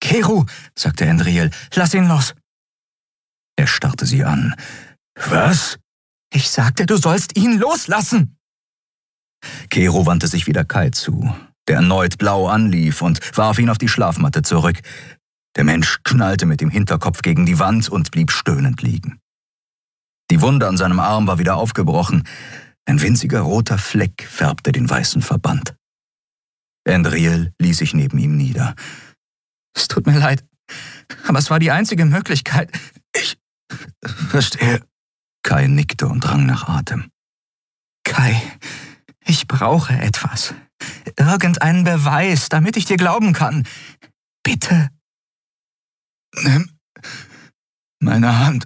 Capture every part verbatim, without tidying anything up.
»Keru«, sagte Endriel, »lass ihn los.« Er starrte sie an. »Was?« »Ich sagte, du sollst ihn loslassen!« Keru wandte sich wieder Kai zu, der erneut blau anlief und warf ihn auf die Schlafmatte zurück. Der Mensch knallte mit dem Hinterkopf gegen die Wand und blieb stöhnend liegen. Die Wunde an seinem Arm war wieder aufgebrochen. Ein winziger roter Fleck färbte den weißen Verband. Endriel ließ sich neben ihm nieder. »Es tut mir leid, aber es war die einzige Möglichkeit. Ich verstehe.« Kai nickte und rang nach Atem. »Kai, ich brauche etwas. Irgendeinen Beweis, damit ich dir glauben kann. Bitte.« »Nimm meine Hand.«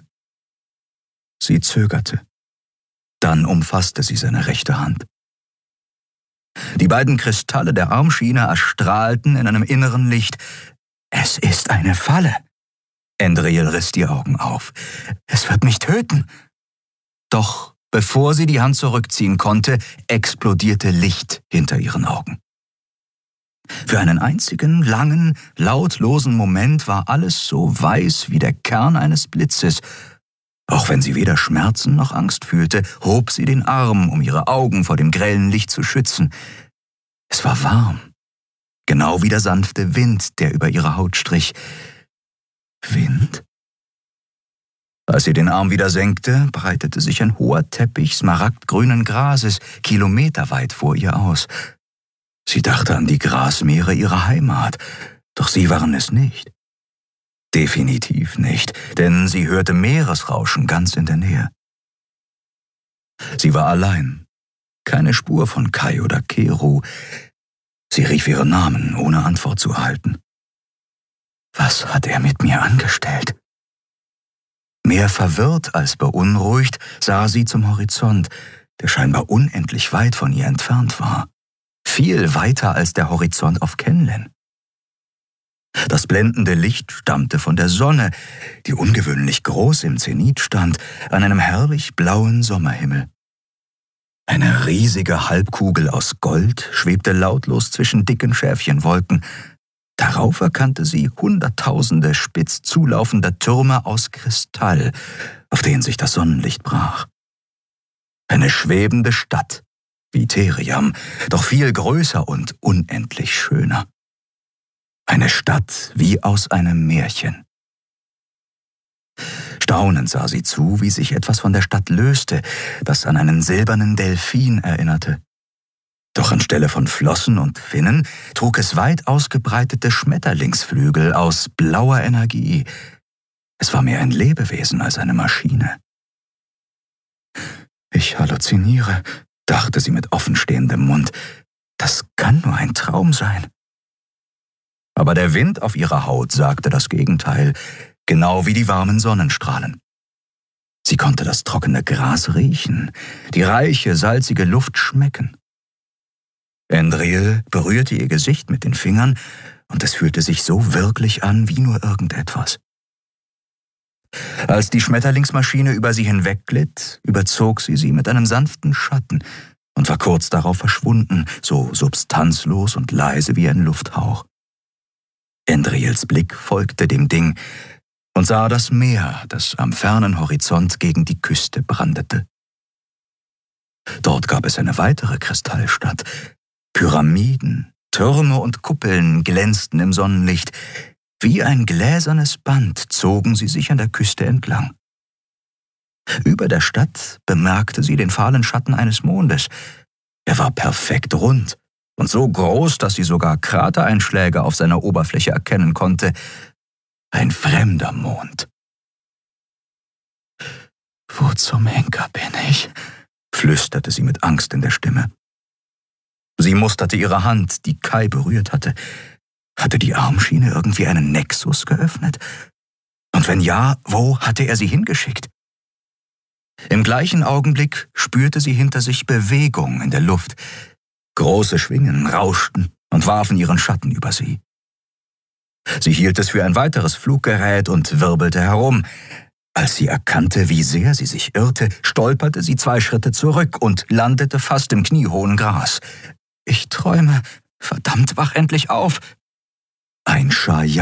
Sie zögerte. Dann umfasste sie seine rechte Hand. Die beiden Kristalle der Armschiene erstrahlten in einem inneren Licht. »Es ist eine Falle!« Endriel riss die Augen auf. »Es wird mich töten!« Doch bevor sie die Hand zurückziehen konnte, explodierte Licht hinter ihren Augen. Für einen einzigen, langen, lautlosen Moment war alles so weiß wie der Kern eines Blitzes. Auch wenn sie weder Schmerzen noch Angst fühlte, hob sie den Arm, um ihre Augen vor dem grellen Licht zu schützen. Es war warm, genau wie der sanfte Wind, der über ihre Haut strich. Wind? Als sie den Arm wieder senkte, breitete sich ein hoher Teppich smaragdgrünen Grases kilometerweit vor ihr aus. Sie dachte an die Grasmeere ihrer Heimat, doch sie waren es nicht. Definitiv nicht, denn sie hörte Meeresrauschen ganz in der Nähe. Sie war allein, keine Spur von Kai oder Keru. Sie rief ihren Namen, ohne Antwort zu erhalten. Was hat er mit mir angestellt? Mehr verwirrt als beunruhigt sah sie zum Horizont, der scheinbar unendlich weit von ihr entfernt war. Viel weiter als der Horizont auf Kenlen. Das blendende Licht stammte von der Sonne, die ungewöhnlich groß im Zenit stand, an einem herrlich blauen Sommerhimmel. Eine riesige Halbkugel aus Gold schwebte lautlos zwischen dicken Schäfchenwolken. Darauf erkannte sie Hunderttausende spitz zulaufender Türme aus Kristall, auf denen sich das Sonnenlicht brach. Eine schwebende Stadt, wie Theriam, doch viel größer und unendlich schöner. Eine Stadt wie aus einem Märchen. Staunend sah sie zu, wie sich etwas von der Stadt löste, das an einen silbernen Delfin erinnerte. Doch anstelle von Flossen und Finnen trug es weit ausgebreitete Schmetterlingsflügel aus blauer Energie. Es war mehr ein Lebewesen als eine Maschine. »Ich halluziniere«, dachte sie mit offenstehendem Mund. »Das kann nur ein Traum sein.« Aber der Wind auf ihrer Haut sagte das Gegenteil, genau wie die warmen Sonnenstrahlen. Sie konnte das trockene Gras riechen, die reiche, salzige Luft schmecken. Endriel berührte ihr Gesicht mit den Fingern, und es fühlte sich so wirklich an wie nur irgendetwas. Als die Schmetterlingsmaschine über sie hinwegglitt, überzog sie sie mit einem sanften Schatten und war kurz darauf verschwunden, so substanzlos und leise wie ein Lufthauch. Endriels Blick folgte dem Ding und sah das Meer, das am fernen Horizont gegen die Küste brandete. Dort gab es eine weitere Kristallstadt. Pyramiden, Türme und Kuppeln glänzten im Sonnenlicht. Wie ein gläsernes Band zogen sie sich an der Küste entlang. Über der Stadt bemerkte sie den fahlen Schatten eines Mondes. Er war perfekt rund und so groß, dass sie sogar Kratereinschläge auf seiner Oberfläche erkennen konnte. Ein fremder Mond. »Wo zum Henker bin ich?« flüsterte sie mit Angst in der Stimme. Sie musterte ihre Hand, die Kai berührt hatte. Hatte die Armschiene irgendwie einen Nexus geöffnet? Und wenn ja, wo hatte er sie hingeschickt? Im gleichen Augenblick spürte sie hinter sich Bewegung in der Luft. Große Schwingen rauschten und warfen ihren Schatten über sie. Sie hielt es für ein weiteres Fluggerät und wirbelte herum. Als sie erkannte, wie sehr sie sich irrte, stolperte sie zwei Schritte zurück und landete fast im kniehohen Gras. »Ich träume. Verdammt, wach endlich auf!« Ein Schar